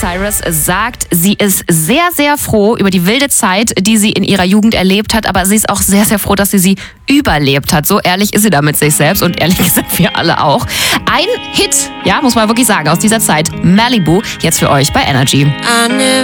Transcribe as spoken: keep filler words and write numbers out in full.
Cyrus sagt, sie ist sehr, sehr froh über die wilde Zeit, die sie in ihrer Jugend erlebt hat, aber sie ist auch sehr, sehr froh, dass sie sie überlebt hat. So ehrlich ist sie da mit sich selbst und ehrlich sind wir alle auch. Ein Hit, ja, muss man wirklich sagen, aus dieser Zeit. Malibu, jetzt für euch bei Energy.